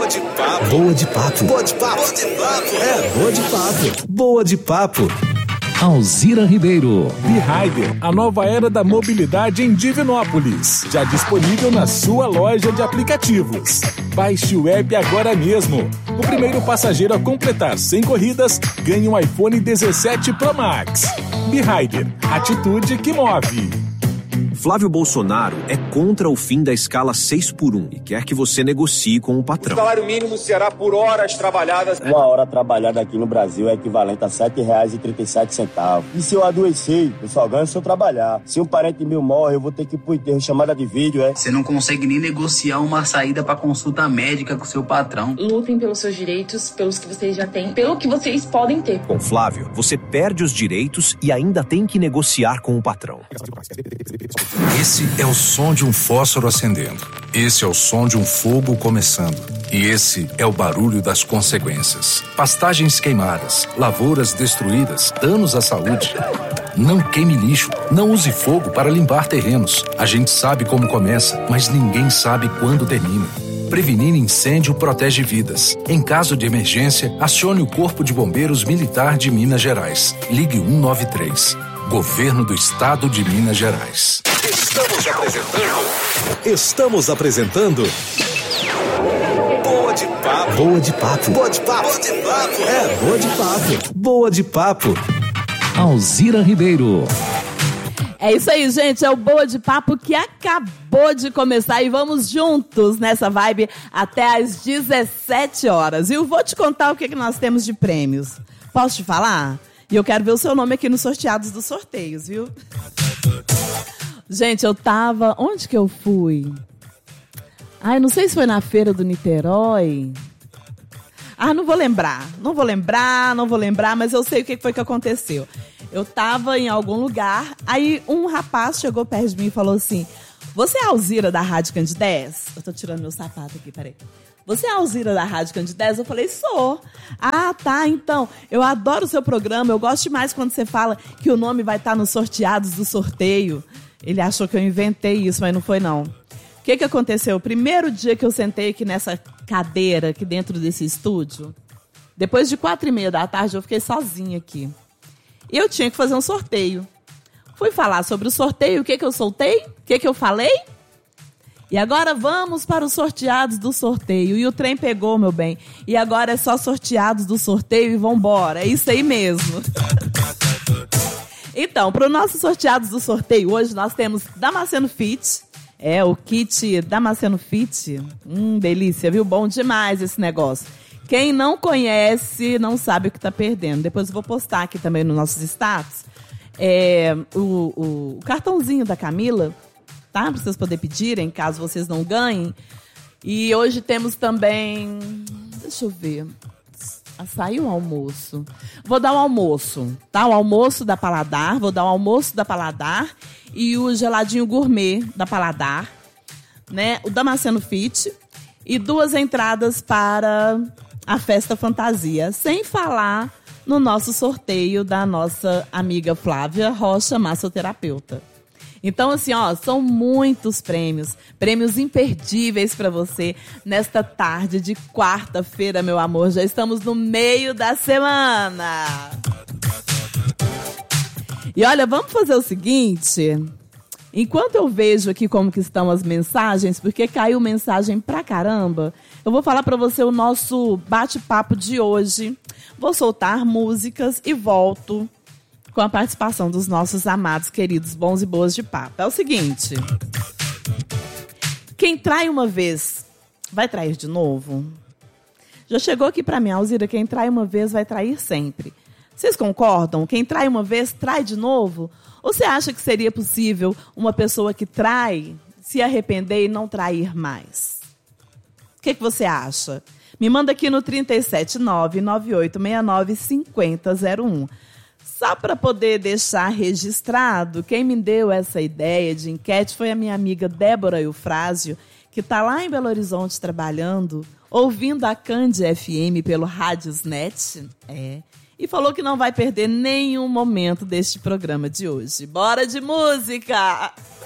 Boa de papo. Boa de papo. Boa de papo. Boa de papo. É, boa de papo. Boa de papo. Alzira Ribeiro. Be-Rider, a nova era da mobilidade em Divinópolis. Já disponível na sua loja de aplicativos. Baixe o app agora mesmo. O primeiro passageiro a completar 100 corridas ganha um iPhone 17 Pro Max. Be-Rider, atitude que move. Flávio Bolsonaro é contra o fim da escala 6x1 e quer que você negocie com o patrão. O salário mínimo será por horas trabalhadas. Uma hora trabalhada aqui no Brasil é equivalente a R$ 7,37. E se eu adoecer, eu só ganho se eu trabalhar. Se um parente meu morre, eu vou ter que ir pro enterro, chamada de vídeo, é? Você não consegue nem negociar uma saída pra consulta médica com seu patrão. Lutem pelos seus direitos, pelos que vocês já têm, pelo que vocês podem ter. Com Flávio, você perde os direitos e ainda tem que negociar com o patrão. Esse é o som de um fósforo acendendo. Esse é o som de um fogo começando. E esse é o barulho das consequências. Pastagens queimadas, lavouras destruídas, danos à saúde. Não queime lixo, não use fogo para limpar terrenos. A gente sabe como começa, mas ninguém sabe quando termina. Prevenir incêndio protege vidas. Em caso de emergência, acione o Corpo de Bombeiros Militar de Minas Gerais. Ligue 193. Governo do Estado de Minas Gerais. Estamos apresentando Boa de papo. Boa de papo. Boa de papo. Boa de papo. É, boa de papo. Boa de papo. Alzira Ribeiro. É isso aí, gente. É o Boa de Papo que acabou de começar e vamos juntos nessa vibe até às 17 horas. E eu vou te contar o que nós temos de prêmios. Posso te falar? E eu quero ver o seu nome aqui nos sorteados dos sorteios, viu? Gente, eu tava... Onde que eu fui? Ai, não sei se foi na feira do Niterói. Ah, não vou lembrar, mas eu sei o que foi que aconteceu. Eu tava em algum lugar, aí um rapaz chegou perto de mim e falou assim: você é a Alzira da Rádio Candidez? Eu tô tirando meu sapato aqui, peraí. Você é a Alzira da Rádio Candidez? Eu falei, sou. Ah, tá, então, eu adoro o seu programa, eu gosto demais quando você fala que o nome vai estar nos sorteados do sorteio. Ele achou que eu inventei isso, mas não foi não. O que aconteceu? O primeiro dia que eu sentei aqui nessa cadeira, aqui dentro desse estúdio, depois de 4h30 da tarde, eu fiquei sozinha aqui. E eu tinha que fazer um sorteio. Fui falar sobre o sorteio, o que eu soltei? O que eu falei? E agora vamos para os sorteados do sorteio. E o trem pegou, meu bem. E agora é só sorteados do sorteio e vambora. É isso aí mesmo. Então, para os nossos sorteados do sorteio, hoje nós temos Damasceno Fit. É, o kit Damasceno Fit. Delícia, viu? Bom demais esse negócio. Quem não conhece, não sabe o que está perdendo. Depois eu vou postar aqui também nos nossos status. O cartãozinho da Camila, tá? Para vocês poderem pedirem, caso vocês não ganhem. E hoje temos também... Deixa eu ver... Açaí ou almoço? Vou dar o almoço, tá? O almoço da Paladar, vou dar o almoço da Paladar e o geladinho gourmet da Paladar, né? O Damasceno Fit e 2 entradas para a Festa Fantasia, sem falar no nosso sorteio da nossa amiga Flávia Rocha, massoterapeuta. Então, assim, ó, são muitos prêmios imperdíveis para você nesta tarde de quarta-feira, meu amor. Já estamos no meio da semana. E olha, vamos fazer o seguinte. Enquanto eu vejo aqui como que estão as mensagens, porque caiu mensagem pra caramba, eu vou falar para você o nosso bate-papo de hoje. Vou soltar músicas e volto com a participação dos nossos amados, queridos, bons e boas de papo. É o seguinte. Quem trai uma vez, vai trair de novo? Já chegou aqui pra mim, Alzira, quem trai uma vez vai trair sempre. Vocês concordam? Quem trai uma vez, trai de novo? Ou você acha que seria possível uma pessoa que trai se arrepender e não trair mais? O que você acha? Me manda aqui no 379-9869-5001. Só para poder deixar registrado, quem me deu essa ideia de enquete foi a minha amiga Débora Eufrásio, que está lá em Belo Horizonte trabalhando, ouvindo a Candi FM pelo Radiosnet, e falou que não vai perder nenhum momento deste programa de hoje. Bora de música!